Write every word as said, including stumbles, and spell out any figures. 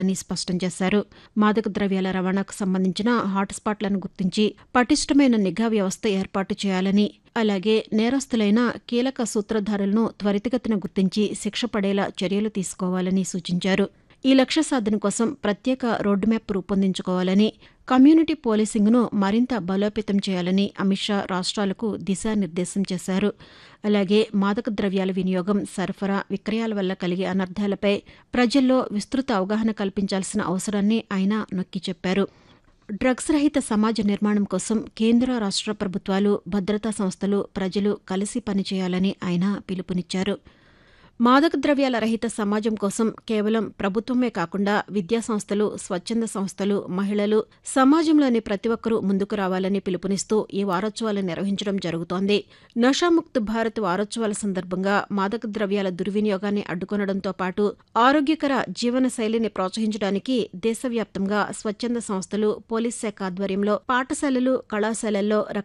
అని స్పష్టం చేశారు. మాదక ద్రవ్యాల రవాణాకు సంబంధించిన హాట్స్పాట్లను గుర్తించి పటిష్టమైన నిఘా వ్యవస్థ ఏర్పాటు చేయాలని, అలాగే నేరస్తులైన కీలక సూత్రధారులను త్వరితగతిన గుర్తించి శిక్ష పడేలా చర్యలు తీసుకోవాలని సూచించారు. ఈ లక్ష్య సాధన కోసం ప్రత్యేక రోడ్ మ్యాప్ రూపొందించుకోవాలని, కమ్యూనిటీ పోలీసింగ్ను మరింత బలోపేతం చేయాలని అమిత్ షా రాష్ట్రాలకు దిశానిర్దేశం చేశారు. అలాగే మాదక ద్రవ్యాల వినియోగం, సరఫరా, విక్రయాల వల్ల కలిగే అనర్థాలపై ప్రజల్లో విస్తృత అవగాహన కల్పించాల్సిన అవసరాన్ని ఆయన నొక్కి చెప్పారు. డ్రగ్స్ రహిత సమాజ నిర్మాణం కోసం కేంద్ర రాష్ట్ర ప్రభుత్వాలు, భద్రతా సంస్థలు, ప్రజలు కలిసి పనిచేయాలని ఆయన పిలుపునిచ్చారు. మాదక ద్రవ్యాల రహిత సమాజం కోసం కేవలం ప్రభుత్వమే కాకుండా విద్యాసంస్థలు, స్వచ్ఛంద సంస్థలు, మహిళలు, సమాజంలోని ప్రతి ఒక్కరూ ముందుకు రావాలని పిలుపునిస్తూ ఈ వారోత్సవాలు నిర్వహించడం జరుగుతోంది. నషాముక్త్ భారత్ వారోత్సవాల సందర్భంగా మాదక ద్రవ్యాల దుర్వినియోగాన్ని అడ్డుకొనడంతో పాటు ఆరోగ్యకర జీవన శైలిని ప్రోత్సహించడానికి దేశవ్యాప్తంగా స్వచ్ఛంద సంస్థలు, పోలీస్ శాఖ ఆధ్వర్యంలో పాఠశాలలు, కళాశాలల్లో